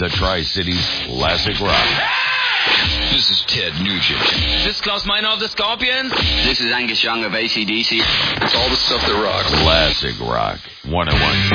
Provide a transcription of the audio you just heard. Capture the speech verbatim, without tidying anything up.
the Tri-Cities Classic Rock. This is Ted Nugent. This is Klaus Meiner of the Scorpions. This is Angus Young of A C D C. It's all the stuff that rocks. Classic Rock one oh one.